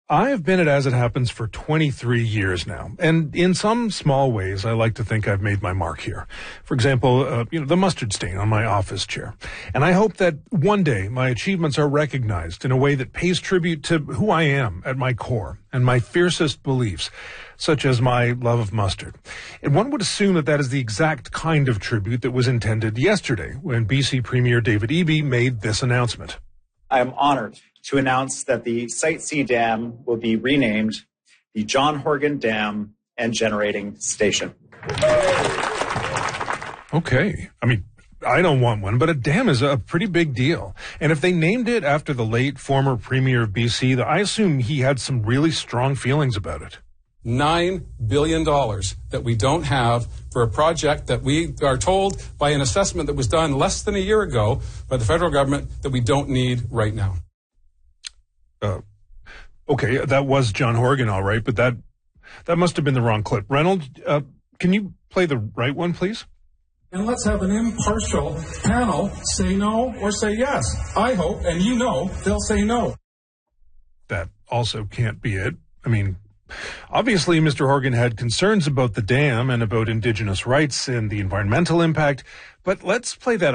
I have been at As It Happens for 23 years now, and in some small ways, I like to think I've made my mark here. For example, the mustard stain on my office chair. And I hope that one day my achievements are recognized in a way that pays tribute to who I am at my core and my fiercest beliefs, such as my love of mustard. And one would assume that that is the exact kind of tribute that was intended yesterday when BC Premier David Eby made this announcement. I am honored to announce that the Site C Dam will be renamed the John Horgan Dam and Generating Station. Okay. I mean, I don't want one, but a dam is a pretty big deal. And if they named it after the late former Premier of BC, I assume he had some really strong feelings about it. $9 billion that we don't have for a project that we are told by an assessment that was done less than a year ago by the federal government that we don't need right now. Okay, that was John Horgan, all right, but that must have been the wrong clip. Reynolds, can you play the right one, please? And let's have an impartial panel say no or say yes. I hope, and you know, they'll say no. That also can't be it. I mean, obviously, Mr. Horgan had concerns about the dam and about Indigenous rights and the environmental impact, but let's play that